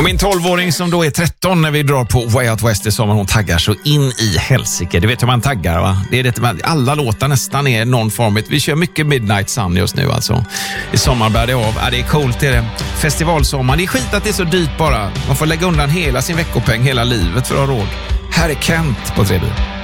Och min 12-åring som då är 13 när vi drar på Way Out West i sommar, hon taggar så in i helsike. Det vet hur man taggar, va? Det är det, alla låtar nästan är någon form. Vi kör mycket Midnight Sun just nu alltså. I sommar bär det av. Ja, det är coolt, det är det. Festivalsommar, det är skit att det är så dyrt bara. Man får lägga undan hela sin veckopeng hela livet för att ha råd. Här är Kent på 3B.